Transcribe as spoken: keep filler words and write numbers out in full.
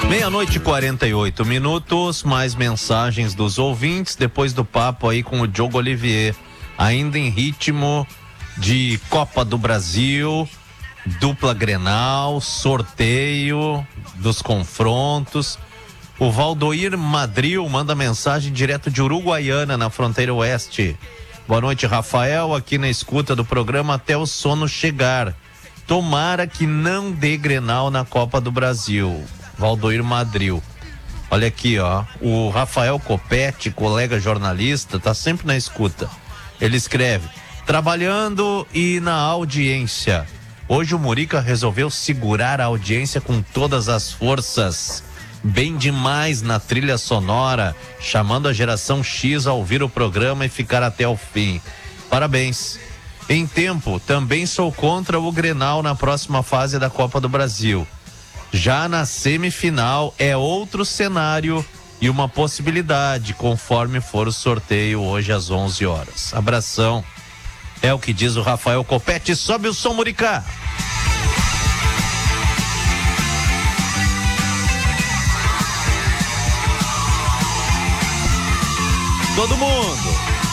Meia-noite e quarenta e oito minutos, mais mensagens dos ouvintes, depois do papo aí com o Diogo Olivier, ainda em ritmo de Copa do Brasil, dupla Grenal, sorteio dos confrontos. O Valdoir Madril manda mensagem direto de Uruguaiana, na fronteira oeste. Boa noite, Rafael, aqui na escuta do programa até o sono chegar. Tomara que não dê Grenal na Copa do Brasil. Valdoir Madril. Olha aqui, ó. O Rafael Copete, colega jornalista, tá sempre na escuta. Ele escreve: trabalhando e na audiência. Hoje o Murica resolveu segurar a audiência com todas as forças. Bem demais na trilha sonora, chamando a geração X a ouvir o programa e ficar até o fim. Parabéns. Em tempo, também sou contra o Grenal na próxima fase da Copa do Brasil. Já na semifinal é outro cenário e uma possibilidade, conforme for o sorteio hoje às onze horas. Abração. É o que diz o Rafael Copete. Sobe o som, Murica. Todo mundo.